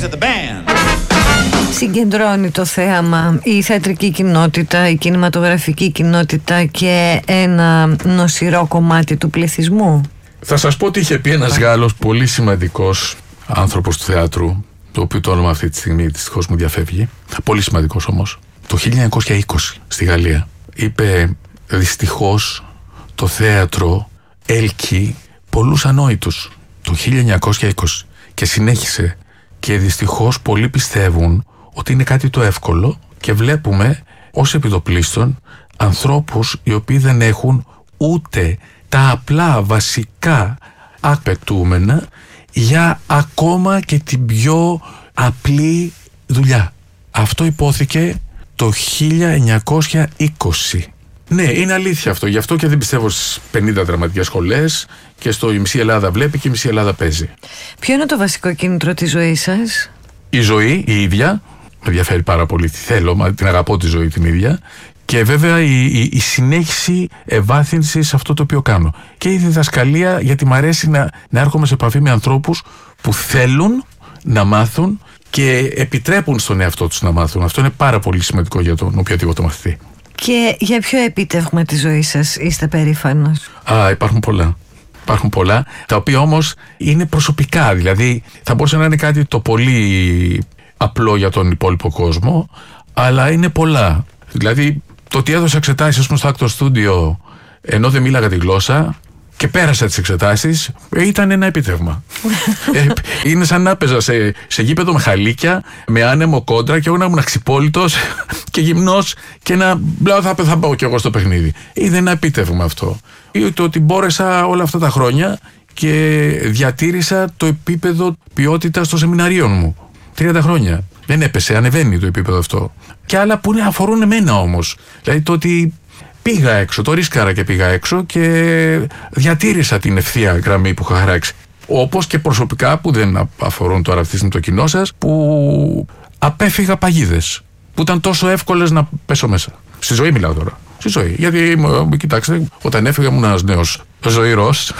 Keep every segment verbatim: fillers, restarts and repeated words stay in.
Συγκεντρώνει το θέαμα η θεατρική κοινότητα, η κινηματογραφική κοινότητα και ένα νοσηρό κομμάτι του πληθυσμού. Θα σας πω ότι είχε πει ένας Γάλλος πολύ σημαντικός άνθρωπος του θεάτρου, το οποίο το όνομα αυτή τη στιγμή δυστυχώς μου διαφεύγει, πολύ σημαντικός όμως, το χίλια εννιακόσια είκοσι στη Γαλλία. Είπε, δυστυχώς το θέατρο έλκει πολλούς ανόητους, το χίλια εννιακόσια είκοσι, και συνέχισε, και δυστυχώς πολλοί πιστεύουν ότι είναι κάτι το εύκολο και βλέπουμε ως επιτοπλίστων ανθρώπους οι οποίοι δεν έχουν ούτε τα απλά βασικά απαιτούμενα για ακόμα και την πιο απλή δουλειά. Αυτό υπόθηκε το χίλια εννιακόσια είκοσι. Ναι, είναι αλήθεια αυτό. Γι' αυτό και δεν πιστεύω στις πενήντα δραματικές σχολές και στο η μισή Ελλάδα βλέπει και η μισή Ελλάδα παίζει. Ποιο είναι το βασικό κίνητρο της ζωής σας? Η ζωή η ίδια. Με ενδιαφέρει πάρα πολύ τι θέλω, μα την αγαπώ τη ζωή την ίδια. Και βέβαια η, η, η συνέχιση ευάθυνση σε αυτό το οποίο κάνω. Και η διδασκαλία, γιατί μου αρέσει να, να έρχομαι σε επαφή με ανθρώπους που θέλουν να μάθουν και επιτρέπουν στον εαυτό τους να μάθουν. Αυτό είναι πάρα πολύ σημαντικό για τον οποιοδήποτε μαθητή. Και για ποιο επίτευγμα της ζωής σας είστε περήφανος? Α, υπάρχουν πολλά. Υπάρχουν πολλά, τα οποία όμως είναι προσωπικά. Δηλαδή θα μπορούσε να είναι κάτι το πολύ απλό για τον υπόλοιπο κόσμο, αλλά είναι πολλά. Δηλαδή το ότι έδωσα εξετάσεις, ας πούμε, στο Actor Studio, ενώ δεν μίλαγα τη γλώσσα και πέρασα τις εξετάσεις, ήταν ένα επίτευγμα. ε, είναι σαν να έπαιζα σε, σε γήπεδο με χαλίκια, με άνεμο κόντρα, και εγώ να ήμουν αξιπόλυτος και γυμνός και να μπλα, θα, θα πάω κι εγώ στο παιχνίδι. Είναι ένα επίτευγμα αυτό. Ή το ότι μπόρεσα όλα αυτά τα χρόνια και διατήρησα το επίπεδο ποιότητας των σεμιναρίων μου. τριάντα χρόνια. Δεν έπεσε, ανεβαίνει το επίπεδο αυτό. Και άλλα που είναι, αφορούν εμένα όμως. Δηλαδή το ότι πήγα έξω, το ρίσκαρα και πήγα έξω και διατήρησα την ευθεία γραμμή που είχα χαράξει. Όπως και προσωπικά που δεν αφορούν τώρα αυτή το κοινό σας, που απέφυγα παγίδες που ήταν τόσο εύκολες να πέσω μέσα. Στη ζωή μιλάω τώρα. Στη ζωή. Γιατί, κοιτάξτε, όταν έφυγα ήμουν ένας νέος ζωηρός,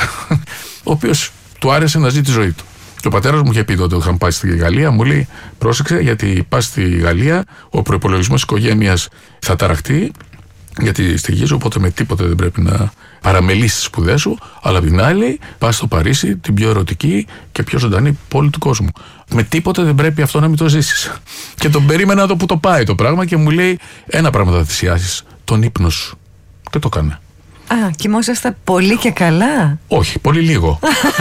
ο οποίος του άρεσε να ζει τη ζωή του. Και ο πατέρας μου είχε πει τότε, όταν είχαμε πάει στη Γαλλία, μου λέει: πρόσεξε, γιατί πας στη Γαλλία, ο προϋπολογισμός της οικογένειας θα ταραχτεί, γιατί στοιχίζει, οπότε με τίποτα δεν πρέπει να παραμελήσεις τις σπουδές σου. Αλλά απ' την άλλη, πας στο Παρίσι, την πιο ερωτική και πιο ζωντανή πόλη του κόσμου. Με τίποτα δεν πρέπει αυτό να μην το ζήσεις. Και τον περίμενα το που το πάει το πράγμα και μου λέει: ένα πράγμα θα θυσιάσεις, τον ύπνο σου. Και το έκανε. Α, κοιμόσαστε πολύ και καλά? Όχι, πολύ λίγο.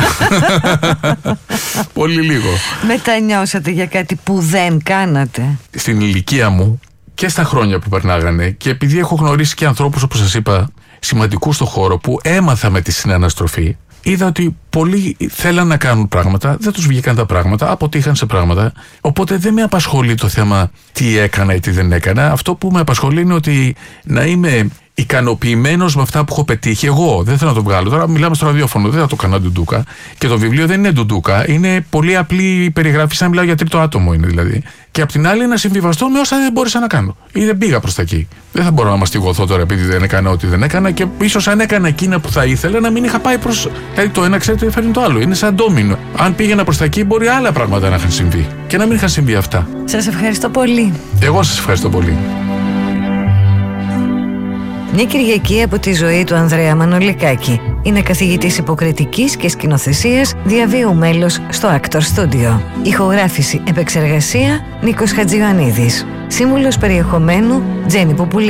Πολύ λίγο. Μετανιώσατε για κάτι που δεν κάνατε? Στην ηλικία μου και στα χρόνια που περνάγανε, και επειδή έχω γνωρίσει και ανθρώπους, όπως σας είπα, σημαντικούς στο χώρο, που έμαθα με τη συναναστροφή, είδα ότι πολλοί θέλαν να κάνουν πράγματα, δεν τους βγήκαν τα πράγματα, αποτύχαν σε πράγματα. Οπότε δεν με απασχολεί το θέμα τι έκανα ή τι δεν έκανα. Αυτό που με απασχολεί είναι ότι να είμαι ικανοποιημένος με αυτά που έχω πετύχει εγώ. Δεν θέλω να το βγάλω. Τώρα μιλάμε στο ραδιόφωνο, δεν θα το κάνω ντουντούκα. Και το βιβλίο δεν είναι ντουντούκα. Είναι πολύ απλή περιγραφή, σαν να μιλάω για τρίτο άτομο είναι δηλαδή. Και απ' την άλλη να συμβιβαστώ με όσα δεν μπόρεσα να κάνω. Ή δεν πήγα προς τα εκεί. Δεν θα μπορώ να μαστιγωθώ τώρα επειδή δεν έκανα ό,τι δεν έκανα, και ίσως αν έκανα εκείνα που θα ήθελα να μην είχα πάει προς. Δηλαδή το ένα ξέρετε φέρνει το άλλο. Είναι σαν ντόμινο. Αν πήγαινα προς τα εκεί, μπορεί άλλα πράγματα να είχαν συμβεί. Και να μην είχαν συμβεί αυτά. Σας ευχαριστώ πολύ. Εγώ σας ευχαριστώ πολύ. Μια Κυριακή από τη ζωή του Ανδρέα Μανολικάκη. Είναι καθηγητής υποκριτικής και σκηνοθεσίας, διαβίου μέλος στο Actor Studio. Ηχογράφηση, επεξεργασία, Νίκος Χατζιωαννίδης. Σύμβουλος περιεχομένου, Τζέννη Πουπουλή.